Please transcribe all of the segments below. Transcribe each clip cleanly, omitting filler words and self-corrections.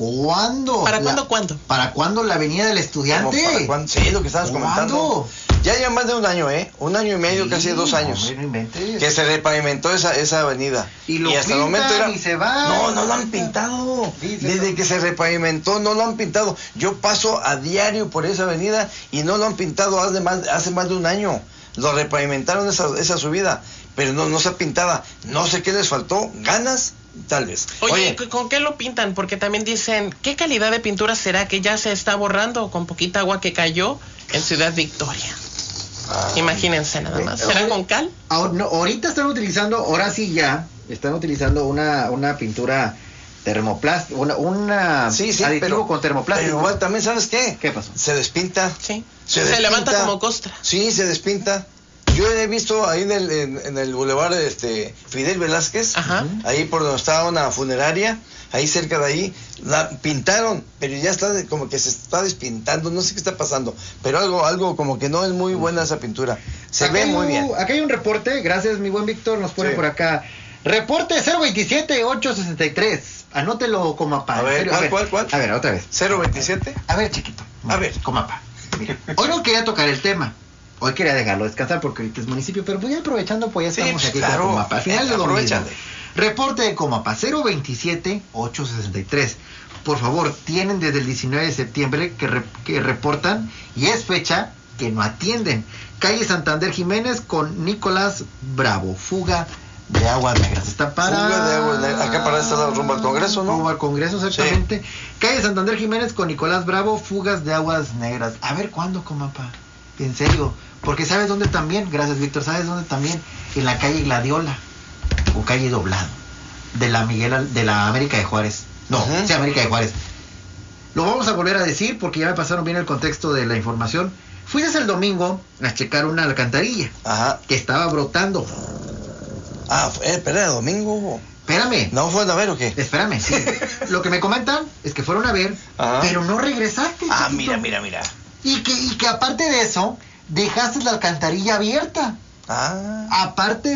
cuándo? ¿Cuándo? ¿Para cuándo la Avenida del Estudiante? ¿Para cuándo? Sí, lo que estabas comentando. Ya lleva más de un año, un año y medio, casi 2 años. Hombre, no inventes. Que se repavimentó esa avenida. Y hasta el momento y se va. No lo han pintado. Desde que se repavimentó no lo han pintado. Yo paso a diario por esa avenida y no lo han pintado hace más de un año. Lo repavimentaron esa subida, pero no se ha pintada. No sé qué les faltó, ganas, tal vez. Oye, ¿con qué lo pintan? Porque también dicen, ¿qué calidad de pintura será que ya se está borrando con poquita agua que cayó en Ciudad Victoria? Imagínense nada más. ¿Será con cal? Ahorita están utilizando, están utilizando una pintura termoplástico, aditivo con termoplástico. Pero igual también, ¿sabes qué? ¿Qué pasó? Se despinta. Sí. Se levanta como costra. Sí, se despinta. Yo he visto ahí en el bulevar Fidel Velázquez, ahí por donde estaba una funeraria, ahí cerca de ahí, la pintaron, pero ya está como que se está despintando, no sé qué está pasando, pero algo como que no es muy buena esa pintura. Se ve muy bien. Aquí hay un reporte, gracias mi buen Víctor, nos pone por acá. Reporte 027-863. Anótelo, comapa. A ver, ¿cuál? A ver, otra vez. 027. A ver, chiquito. A ver, comapa. Mira, hoy no quería tocar el tema. Hoy quería dejarlo descansar porque ahorita es municipio, pero voy aprovechando, pues ya estamos aquí con Comapa. Al final de lo mismo. Reporte de Comapa 027-863. Por favor, tienen desde el 19 de septiembre que reportan y es fecha que no atienden. Calle Santander Jiménez con Nicolás Bravo. Fuga de aguas negras. Está para... Fuga de aguas negras. Acá para estar rumbo al Congreso, ¿no? Rumbo al Congreso, exactamente. Sí. Calle Santander Jiménez con Nicolás Bravo. Fugas de aguas negras. A ver, ¿cuándo, Comapa? En serio. Porque ¿sabes dónde también? Gracias, Víctor. ¿Sabes dónde también? En la calle Gladiola. O calle Doblado. De la América de Juárez. No, sí, América de Juárez. Lo vamos a volver a decir porque ya me pasaron bien el contexto de la información. Fuiste el domingo a checar una alcantarilla. Que estaba brotando. Espera, domingo. Espérame. ¿No fueron a ver o qué? Espérame, sí. Lo que me comentan es que fueron a ver, pero no regresaste. Mira. Y que aparte de eso, dejaste la alcantarilla abierta. Aparte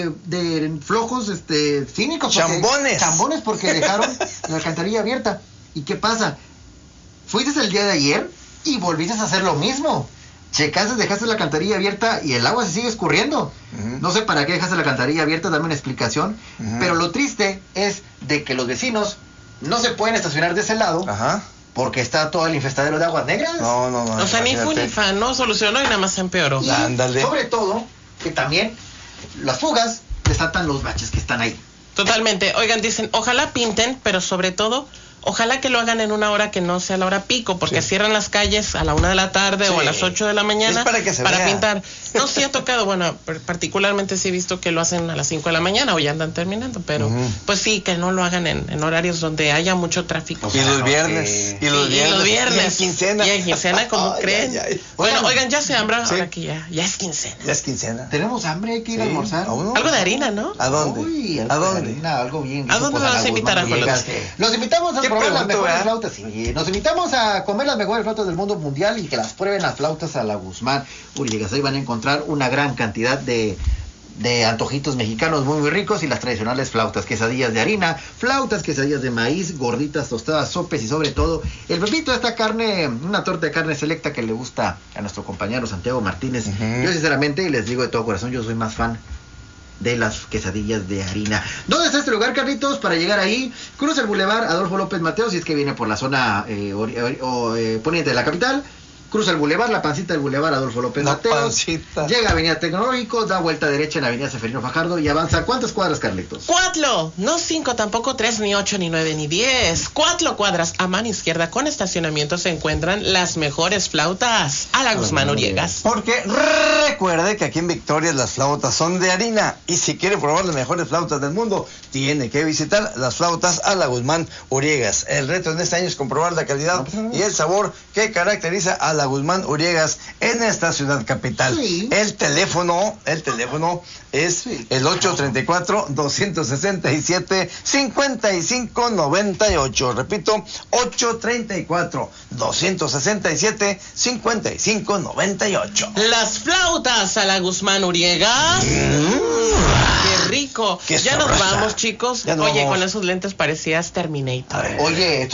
de flojos cínicos. Chambones porque dejaron la alcantarilla abierta. ¿Y qué pasa? Fuiste el día de ayer y volviste a hacer lo mismo. Dejaste la alcantarilla abierta y el agua se sigue escurriendo. No sé para qué dejaste la alcantarilla abierta, dame una explicación. Pero lo triste es de que los vecinos no se pueden estacionar de ese lado. Porque está todo el infestadero de aguas negras. No. O sea, ni fu ni fa, no solucionó y nada más se empeoró. Y sobre todo, que también las fugas desatan los baches que están ahí. Totalmente. Oigan, dicen, ojalá pinten, pero sobre todo, ojalá que lo hagan en una hora que no sea la hora pico, porque cierran las calles a la 1 de la tarde o a las 8 de la mañana para pintar. No, sí ha tocado, bueno, particularmente sí he visto que lo hacen a las 5 de la mañana o ya andan terminando, pero pues sí, que no lo hagan en horarios donde haya mucho tráfico. Y los viernes. Y los viernes. Y en quincena, ¿cómo creen? Bueno, oigan, ya se hambre, ahora que ya es quincena. Ya es quincena. Tenemos hambre, hay que ir a almorzar. Algo de harina, ¿no? ¿A dónde? ¿A dónde? Algo bien. ¿A dónde nos vas a invitar a Los invitamos a probar las mejores flautas. Sí, nos invitamos a comer las mejores flautas del mundo mundial y que las prueben las flautas a la Guzmán Uriegas. Ahí van a encontrar una gran cantidad de antojitos mexicanos muy ricos y las tradicionales flautas, quesadillas de harina, flautas, quesadillas de maíz, gorditas, tostadas, sopes y sobre todo el pepito, esta carne, una torta de carne selecta que le gusta a nuestro compañero Santiago Martínez. Yo sinceramente, les digo de todo corazón, yo soy más fan de las quesadillas de harina. ¿Dónde está este lugar, Carlitos? Para llegar ahí, cruza el bulevar Adolfo López Mateos, si es que viene por la zona poniente de la capital. Cruza el bulevar, la pancita del bulevar Adolfo López Mateos. Llega a Avenida Tecnológico, da vuelta derecha en la Avenida Seferino Fajardo y avanza. ¿Cuántas cuadras, Carlitos? 4, no 5, tampoco 3, ni 8, ni 9, ni 10. 4 cuadras a mano izquierda con estacionamiento se encuentran las mejores flautas a la Guzmán Uriegas. Porque recuerde que aquí en Victoria las flautas son de harina y si quiere probar las mejores flautas del mundo, tiene que visitar las flautas a la Guzmán Uriegas. El reto en este año es comprobar la calidad y el sabor que caracteriza a la Guzmán Uriegas en esta ciudad capital. El teléfono es el 834-267-5598. Repito, 834-267-5598. Las flautas a la Guzmán Uriegas. ¡Qué rico! Ya nos vamos, chicos. Oye, con esos lentes parecías Terminator. Oye,